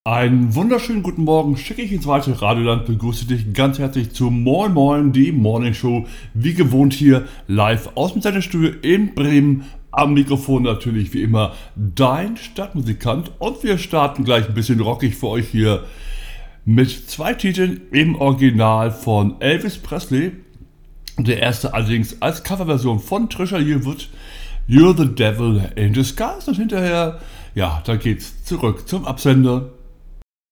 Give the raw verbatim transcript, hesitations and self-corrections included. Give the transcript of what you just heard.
Einen wunderschönen guten Morgen schicke ich ins weite Radioland, begrüße dich ganz herzlich zu Moin Moin, die Morning Show, wie gewohnt hier live aus dem Sendestudio in Bremen, am Mikrofon natürlich wie immer dein Stadtmusikant und wir starten gleich ein bisschen rockig für euch hier mit zwei Titeln im Original von Elvis Presley, der erste allerdings als Coverversion von Trisha Yearwood, You're the Devil in Disguise und hinterher, ja, da geht's zurück zum Absender.